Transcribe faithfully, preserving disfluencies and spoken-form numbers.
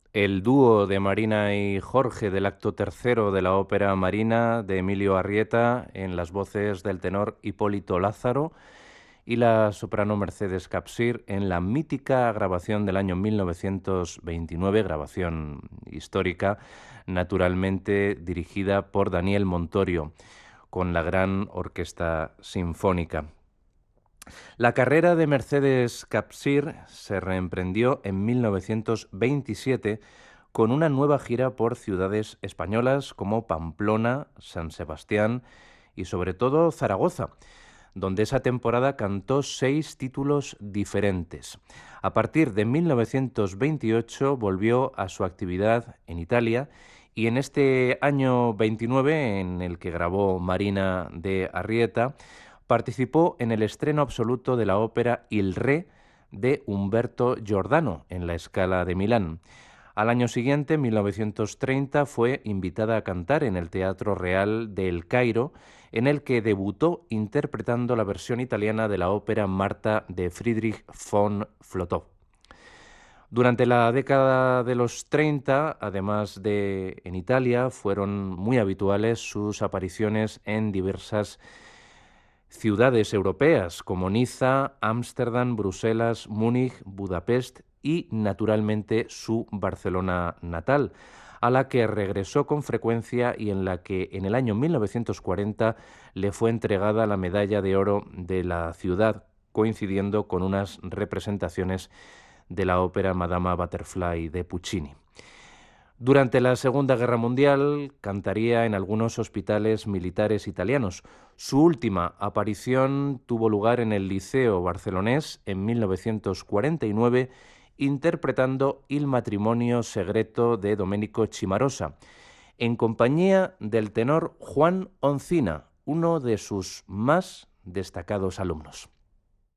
El dúo de Marina y Jorge del acto tercero de la ópera Marina de Emilio Arrieta en las voces del tenor Hipólito Lázaro y la soprano Mercedes Capsir en la mítica grabación del año mil novecientos veintinueve, grabación histórica, naturalmente dirigida por Daniel Montorio, con la gran orquesta sinfónica. La carrera de Mercedes Capsir se reemprendió en mil novecientos veintisiete con una nueva gira por ciudades españolas como Pamplona, San Sebastián y sobre todo Zaragoza, donde esa temporada cantó seis títulos diferentes. A partir de mil novecientos veintiocho volvió a su actividad en Italia y en este año veintinueve, en el que grabó Marina de Arrieta, participó en el estreno absoluto de la ópera Il Re de Umberto Giordano en la Scala de Milán. Al año siguiente, mil novecientos treinta, fue invitada a cantar en el Teatro Real de El Cairo, en el que debutó interpretando la versión italiana de la ópera Marta de Friedrich von Flotow. Durante la década de los treinta, además de en Italia, fueron muy habituales sus apariciones en diversas ciudades europeas como Niza, Ámsterdam, Bruselas, Múnich, Budapest y, naturalmente, su Barcelona natal, a la que regresó con frecuencia y en la que en el año mil novecientos cuarenta le fue entregada la medalla de oro de la ciudad, coincidiendo con unas representaciones de la ópera Madama Butterfly de Puccini. Durante la Segunda Guerra Mundial cantaría en algunos hospitales militares italianos. Su última aparición tuvo lugar en el Liceo barcelonés en mil novecientos cuarenta y nueve, interpretando Il matrimonio segreto de Domenico Cimarosa, en compañía del tenor Juan Oncina, uno de sus más destacados alumnos.